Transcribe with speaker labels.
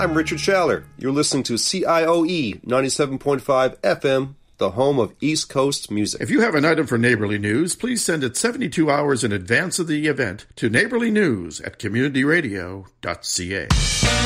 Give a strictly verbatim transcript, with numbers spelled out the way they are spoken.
Speaker 1: I'm Richard Schaller. You're listening to C I O E ninety-seven point five F M, the home of East Coast music.
Speaker 2: If you have an item for Neighborly News, please send it seventy-two hours in advance of the event to neighborly news at community radio dot c a.